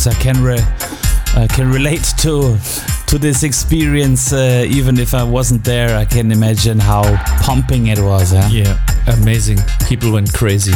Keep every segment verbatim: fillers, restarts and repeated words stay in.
because I can re- I can relate to to this experience. Uh, even if I wasn't there, I can imagine how pumping it was. Yeah, yeah, amazing. People went crazy.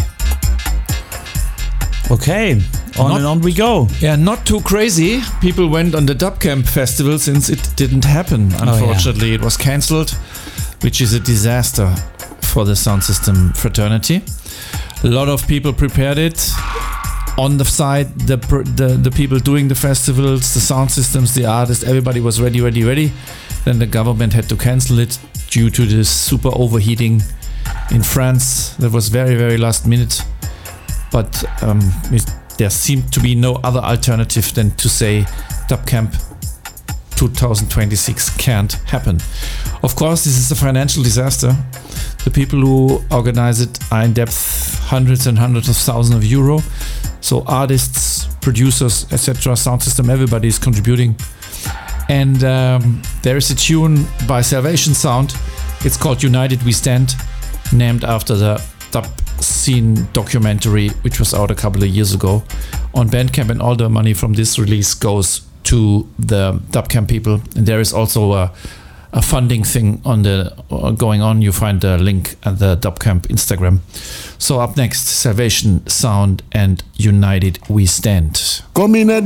Okay, on not, and on we go. Yeah, not too crazy. People went on the Dubcamp festival since it didn't happen. Unfortunately, oh, yeah. It was cancelled, which is a disaster for the sound system fraternity. A lot of people prepared it. On the side, the, the the people doing the festivals, the sound systems, the artists, everybody was ready, ready, ready. Then the government had to cancel it due to this super overheating in France. That was very, very last minute. But um, it, there seemed to be no other alternative than to say Dubcamp twenty twenty-six can't happen. Of course, this is a financial disaster. The people who organize it are in depth hundreds and hundreds of thousands of euro. So artists, producers, et cetera, sound system, everybody is contributing. And um, there is a tune by Salvation Sound. It's called United We Stand, named after the dub scene documentary, which was out a couple of years ago on Bandcamp, and all the money from this release goes to the Dubcamp people. And there is also a, a funding thing on the uh, going on. You find the link at the Dubcamp Instagram. So up next, Salvation Sound and United We Stand. Come in a